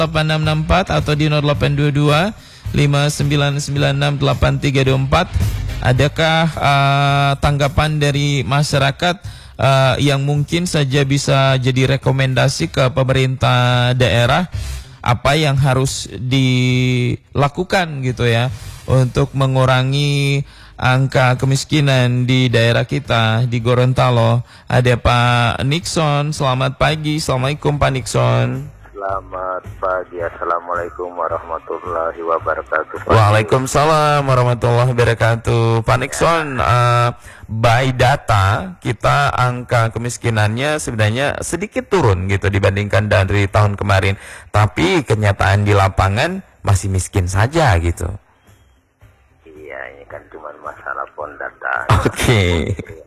8664 atau di 0822 59968324. Adakah tanggapan dari masyarakat yang mungkin saja bisa jadi rekomendasi ke pemerintah daerah, apa yang harus dilakukan gitu ya untuk mengurangi angka kemiskinan di daerah kita di Gorontalo? Ada Pak Nixon. Selamat pagi. Assalamualaikum Pak Nixon. Selamat pagi. Assalamualaikum warahmatullahi wabarakatuh. Waalaikumsalam warahmatullahi wabarakatuh. Pak Nixon, by data kita angka kemiskinannya sebenarnya sedikit turun gitu dibandingkan dari tahun kemarin, tapi kenyataan di lapangan masih miskin saja gitu. Iya, ini kan cuma masalah pon data. Oke.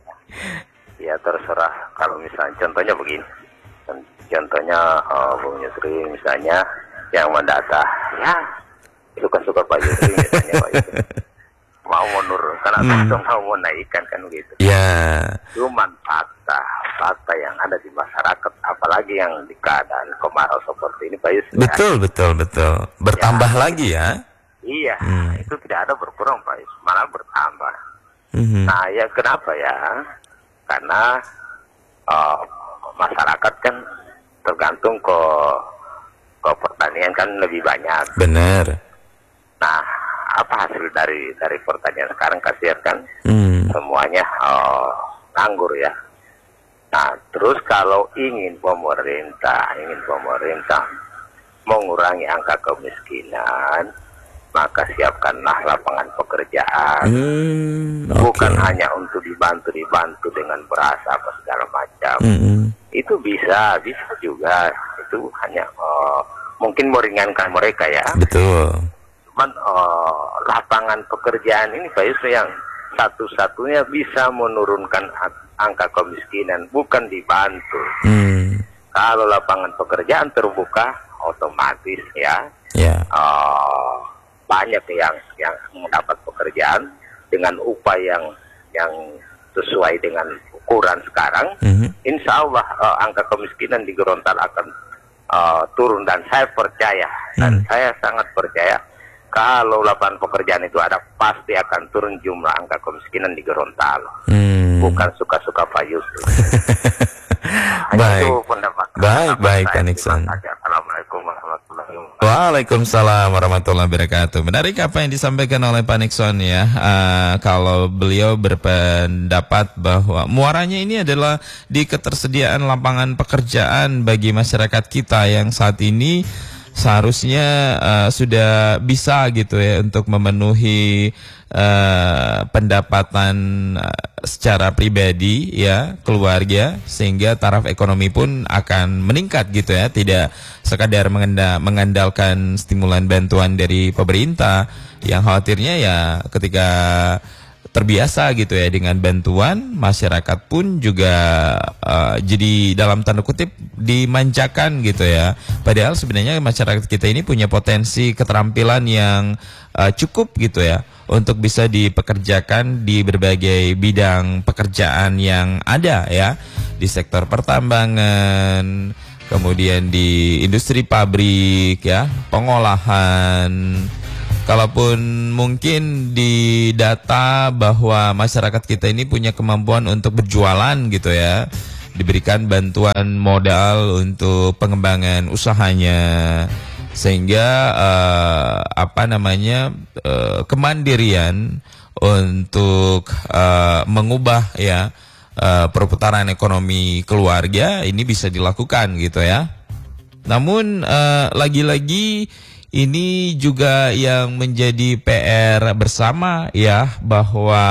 Ya terserah. Kalau misalnya contohnya begini, contohnya Bung Yusri misalnya yang mendata, ya suka-suka Pak Yusri misalnya Pak Yusri mau menurunkan atau mau menaikkan kan gitu. Ya. Cuman fakta yang ada di masyarakat, apalagi yang di keadaan kemarau seperti ini Pak Yusri. Betul. Bertambah ya, lagi ya. Iya, itu tidak ada berkurang Pak Yusri, malah bertambah. Nah ya kenapa ya? Karena masyarakat kan tergantung ke pertanian kan lebih banyak. Benar. Nah, apa hasil dari pertanian sekarang? Kasihan kan semuanya nganggur ya. Nah, terus kalau ingin pemerintah mengurangi angka kemiskinan, maka siapkanlah lapangan pekerjaan. Bukan hanya untuk dibantu dengan beras apa segala macam. Itu bisa juga. Itu hanya mungkin meringankan mereka ya. Betul. Cuman lapangan pekerjaan ini Pak Yusri yang satu-satunya bisa menurunkan angka kemiskinan, bukan dibantu. Kalau lapangan pekerjaan terbuka, otomatis ya. Banyak yang mendapat pekerjaan dengan upah yang sesuai dengan ukuran sekarang. Insya Allah angka kemiskinan di Gorontalo akan turun, dan saya percaya dan saya sangat percaya kalau lapangan pekerjaan itu ada, pasti akan turun jumlah angka kemiskinan di Gorontalo. Bukan suka-suka Pak Yusuf. Baik. Baik Pak Nixon. Assalamualaikum warahmatullahi wabarakatuh. Waalaikumsalam warahmatullahi wabarakatuh. Menarik apa yang disampaikan oleh Pak Nixon ya. Kalau beliau berpendapat bahwa muaranya ini adalah di ketersediaan lapangan pekerjaan bagi masyarakat kita yang saat ini seharusnya sudah bisa gitu ya untuk memenuhi pendapatan secara pribadi ya, keluarga, sehingga taraf ekonomi pun akan meningkat gitu ya, tidak sekadar mengandalkan stimulan bantuan dari pemerintah yang khawatirnya ya ketika terbiasa gitu ya dengan bantuan, masyarakat pun juga jadi dalam tanda kutip dimanjakan gitu ya. Padahal sebenarnya masyarakat kita ini punya potensi keterampilan yang cukup gitu ya untuk bisa dipekerjakan di berbagai bidang pekerjaan yang ada ya, di sektor pertambangan, kemudian di industri pabrik ya, pengolahan. Kalaupun mungkin di data bahwa masyarakat kita ini punya kemampuan untuk berjualan gitu ya, diberikan bantuan modal untuk pengembangan usahanya, sehingga kemandirian untuk mengubah ya perputaran ekonomi keluarga ini bisa dilakukan gitu ya. Namun lagi-lagi ini juga yang menjadi PR bersama ya, bahwa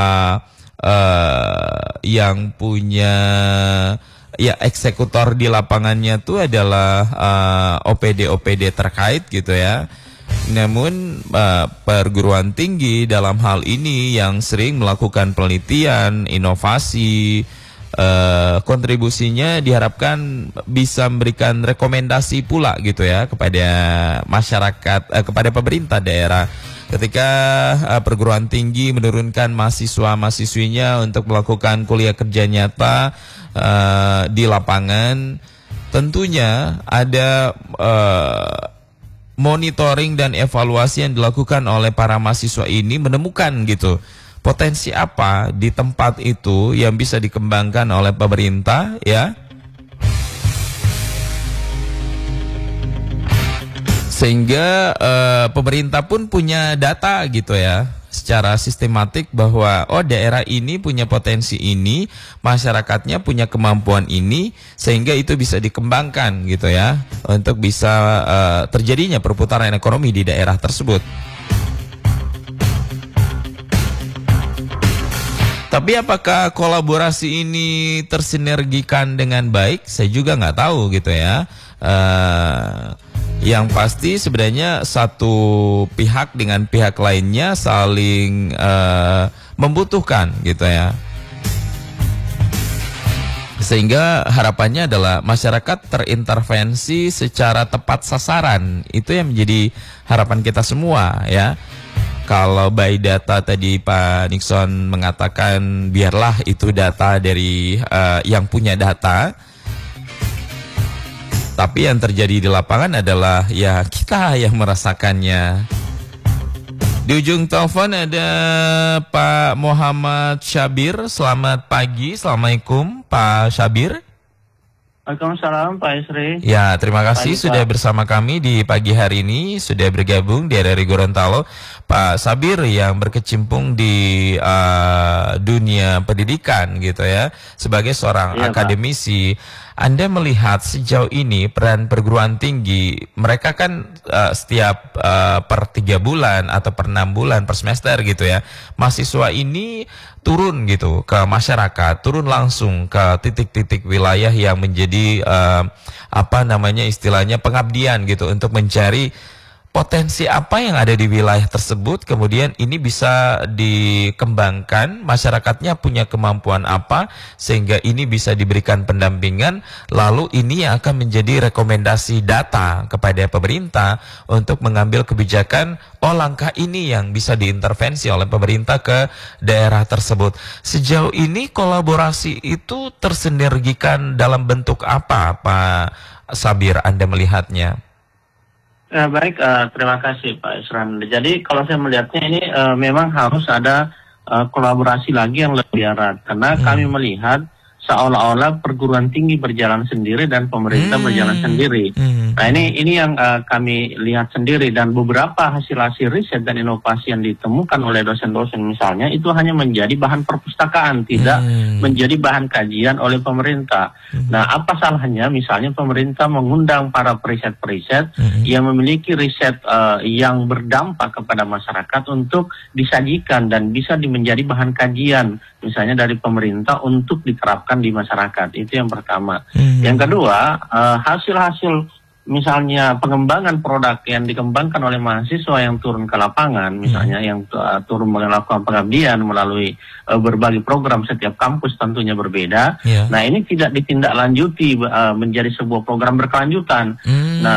yang punya ya eksekutor di lapangannya itu adalah OPD terkait gitu ya. Namun perguruan tinggi dalam hal ini yang sering melakukan penelitian, inovasi, kontribusinya diharapkan bisa memberikan rekomendasi pula gitu ya kepada masyarakat, kepada pemerintah daerah ketika perguruan tinggi menurunkan mahasiswa-mahasiswinya untuk melakukan kuliah kerja nyata di lapangan. Tentunya ada monitoring dan evaluasi yang dilakukan oleh para mahasiswa ini menemukan gitu potensi apa di tempat itu yang bisa dikembangkan oleh pemerintah ya, sehingga pemerintah pun punya data gitu ya secara sistematik bahwa oh daerah ini punya potensi ini, masyarakatnya punya kemampuan ini, sehingga itu bisa dikembangkan gitu ya untuk bisa terjadinya perputaran ekonomi di daerah tersebut. Tapi apakah kolaborasi ini tersinergikan dengan baik? Saya juga nggak tahu gitu ya. Yang pasti sebenarnya satu pihak dengan pihak lainnya saling membutuhkan gitu ya. Sehingga harapannya adalah masyarakat terintervensi secara tepat sasaran. Itu yang menjadi harapan kita semua ya. Kalau by data tadi Pak Nixon mengatakan biarlah itu data dari yang punya data. Tapi yang terjadi di lapangan adalah ya kita yang merasakannya. Di ujung telepon ada Pak Muhammad Syabir. Selamat pagi, Assalamualaikum Pak Syabir. Waalaikumsalam Pak Isri. Ya, terima kasih sudah bersama kami di pagi hari ini, sudah bergabung di RRI Gorontalo. Pak Syabir yang berkecimpung di dunia pendidikan gitu ya, sebagai seorang akademisi. Anda melihat sejauh ini peran perguruan tinggi, mereka kan setiap per 3 bulan atau per 6 bulan per semester gitu ya, mahasiswa ini turun gitu ke masyarakat, turun langsung ke titik-titik wilayah yang menjadi istilahnya pengabdian gitu untuk mencari potensi apa yang ada di wilayah tersebut, kemudian ini bisa dikembangkan, masyarakatnya punya kemampuan apa, sehingga ini bisa diberikan pendampingan, lalu ini yang akan menjadi rekomendasi data kepada pemerintah untuk mengambil kebijakan, oh langkah ini yang bisa diintervensi oleh pemerintah ke daerah tersebut. Sejauh ini kolaborasi itu tersinergikan dalam bentuk apa Pak Syabir, Anda melihatnya? Baik, terima kasih Pak Isran. Jadi kalau saya melihatnya ini memang harus ada kolaborasi lagi yang lebih erat. Karena kami melihat seolah-olah perguruan tinggi berjalan sendiri dan pemerintah berjalan sendiri. Nah ini yang kami lihat sendiri, dan beberapa hasil-hasil riset dan inovasi yang ditemukan oleh dosen-dosen misalnya itu hanya menjadi bahan perpustakaan, tidak menjadi bahan kajian oleh pemerintah. Nah apa salahnya misalnya pemerintah mengundang para periset-periset yang memiliki riset yang berdampak kepada masyarakat untuk disajikan dan bisa menjadi bahan kajian misalnya dari pemerintah untuk diterapkan di masyarakat. Itu yang pertama. Yang kedua, hasil-hasil misalnya pengembangan produk yang dikembangkan oleh mahasiswa yang turun ke lapangan, misalnya yang turun melakukan pengabdian melalui berbagai program, setiap kampus tentunya berbeda. Nah ini tidak ditindaklanjuti menjadi sebuah program berkelanjutan. Nah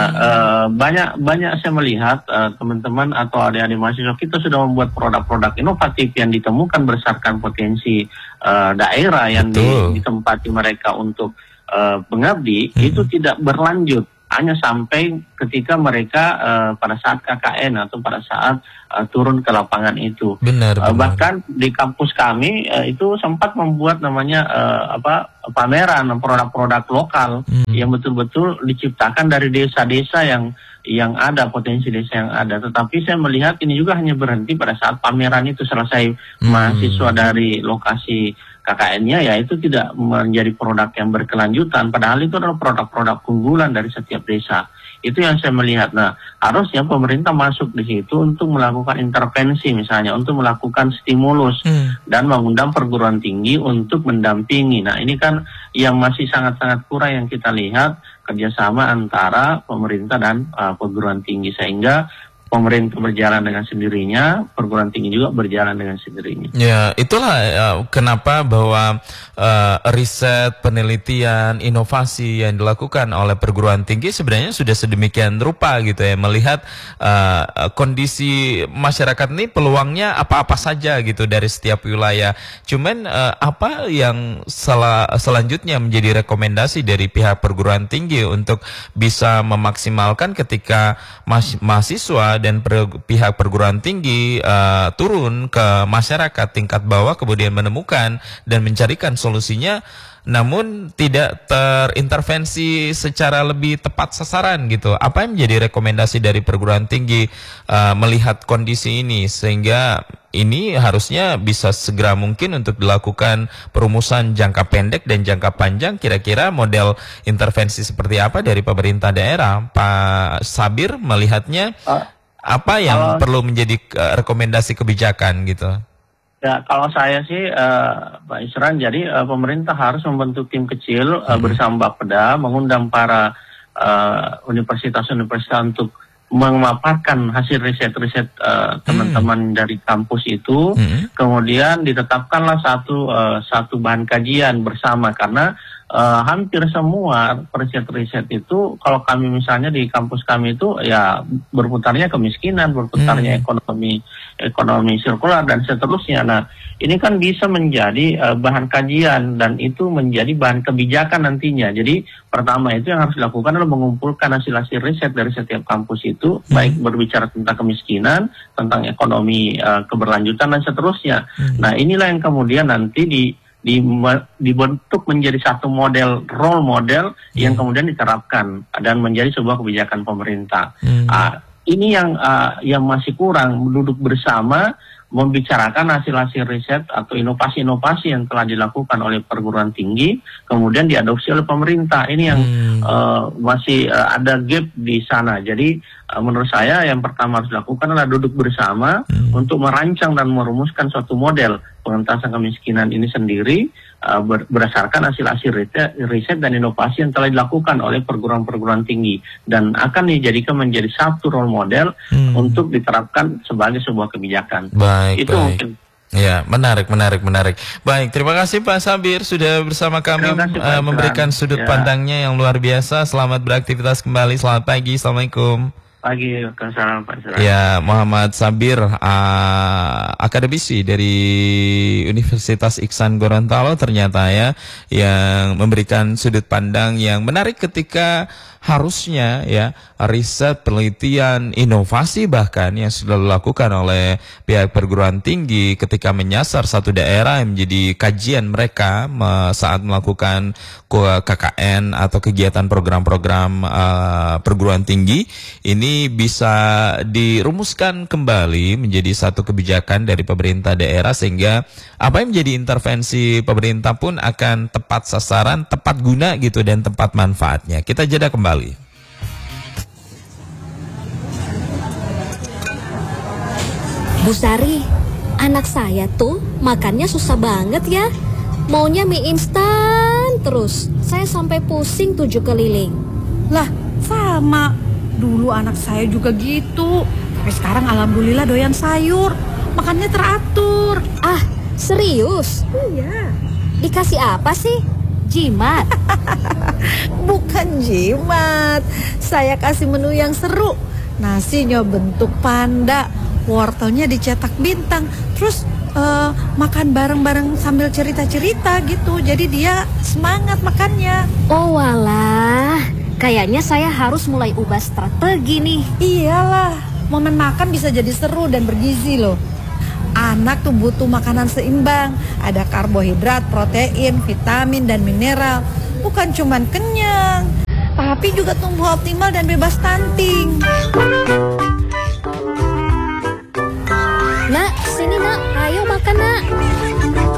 banyak saya melihat teman-teman atau adik-adik mahasiswa kita sudah membuat produk-produk inovatif yang ditemukan berdasarkan potensi daerah yang ditempati mereka untuk mengabdi, itu tidak berlanjut. Hanya sampai ketika mereka pada saat KKN atau pada saat turun ke lapangan itu. Benar. Bahkan di kampus kami itu sempat membuat namanya pameran produk-produk lokal yang betul-betul diciptakan dari desa-desa yang ada, potensi desa yang ada. Tetapi saya melihat ini juga hanya berhenti pada saat pameran itu selesai, mahasiswa dari lokasi KKN-nya ya itu tidak menjadi produk yang berkelanjutan, padahal itu adalah produk-produk unggulan dari setiap desa. Itu yang saya melihat. Nah, harusnya pemerintah masuk di situ untuk melakukan intervensi, misalnya untuk melakukan stimulus dan mengundang perguruan tinggi untuk mendampingi. Nah, ini kan yang masih sangat-sangat kurang yang kita lihat, kerjasama antara pemerintah dan perguruan tinggi, sehingga pemerintah berjalan dengan sendirinya, perguruan tinggi juga berjalan dengan sendirinya. Ya, itulah kenapa bahwa riset, penelitian, inovasi yang dilakukan oleh perguruan tinggi sebenarnya sudah sedemikian rupa gitu ya, melihat kondisi masyarakat ini peluangnya apa-apa saja gitu dari setiap wilayah. Cuman apa yang selanjutnya menjadi rekomendasi dari pihak perguruan tinggi untuk bisa memaksimalkan ketika mahasiswa dan pihak perguruan tinggi turun ke masyarakat tingkat bawah kemudian menemukan dan mencarikan solusinya, namun tidak terintervensi secara lebih tepat sasaran gitu. Apa yang menjadi rekomendasi dari perguruan tinggi melihat kondisi ini, sehingga ini harusnya bisa segera mungkin untuk dilakukan perumusan jangka pendek dan jangka panjang. Kira-kira model intervensi seperti apa dari pemerintah daerah? Pak Sabir melihatnya apa yang perlu menjadi rekomendasi kebijakan gitu? Ya, kalau saya sih Pak Isran, jadi pemerintah harus membentuk tim kecil bersama Bapeda, mengundang para universitas-universitas untuk memaparkan hasil riset-riset teman-teman dari kampus itu, kemudian ditetapkanlah satu bahan kajian bersama, karena hampir semua riset-riset itu, kalau kami misalnya di kampus kami itu ya berputarnya kemiskinan, berputarnya ekonomi sirkular dan seterusnya. Nah, ini kan bisa menjadi bahan kajian dan itu menjadi bahan kebijakan nantinya. Jadi pertama itu yang harus dilakukan adalah mengumpulkan hasil-hasil riset dari setiap kampus itu, baik berbicara tentang kemiskinan, tentang ekonomi keberlanjutan dan seterusnya. Nah, inilah yang kemudian nanti dibentuk menjadi satu model, role model yang kemudian diterapkan dan menjadi sebuah kebijakan pemerintah. Ini yang masih kurang, duduk bersama membicarakan hasil-hasil riset atau inovasi-inovasi yang telah dilakukan oleh perguruan tinggi, kemudian diadopsi oleh pemerintah. Ini yang masih ada gap di sana. Jadi menurut saya yang pertama harus dilakukan adalah duduk bersama untuk merancang dan merumuskan suatu model pengentasan kemiskinan ini sendiri berdasarkan hasil-hasil riset dan inovasi yang telah dilakukan oleh perguruan-perguruan tinggi dan akan dijadikan menjadi satu role model untuk diterapkan sebagai sebuah kebijakan. Baik, itu baik. Mungkin. Ya, menarik. Baik, terima kasih Pak Sabir sudah bersama kami memberikan sudut pandangnya yang luar biasa. Selamat beraktivitas kembali. Selamat pagi. Assalamualaikum. Pagi, Assalamualaikum Pak Isran. Ya, Muhammad Sabir, akademisi dari Universitas Iksan Gorontalo ternyata ya, yang memberikan sudut pandang yang menarik ketika harusnya ya riset, penelitian, inovasi bahkan yang sudah dilakukan oleh pihak perguruan tinggi ketika menyasar satu daerah yang menjadi kajian mereka saat melakukan KKN atau kegiatan program-program perguruan tinggi ini bisa dirumuskan kembali menjadi satu kebijakan dari pemerintah daerah, sehingga apa yang menjadi intervensi pemerintah pun akan tepat sasaran, tepat guna gitu dan tepat manfaatnya. Kita jeda kembali. Bu Sari, anak saya tuh makannya susah banget ya. Maunya mie instan terus. Saya sampai pusing 7 keliling. Lah, sama. Dulu anak saya juga gitu. Tapi sekarang alhamdulillah doyan sayur. Makannya teratur. Ah, serius? Iya. Dikasih apa sih? Jimat? Bukan jimat. Saya kasih menu yang seru. Nasinya bentuk panda, wortelnya dicetak bintang. Terus makan bareng-bareng sambil cerita-cerita gitu. Jadi dia semangat makannya. Oh walah, kayaknya saya harus mulai ubah strategi nih. Iyalah, momen makan bisa jadi seru dan bergizi loh. Anak tuh butuh makanan seimbang. Ada karbohidrat, protein, vitamin, dan mineral. Bukan cuman kenyang, tapi juga tumbuh optimal dan bebas stunting. Nak, sini nak, ayo makan nak.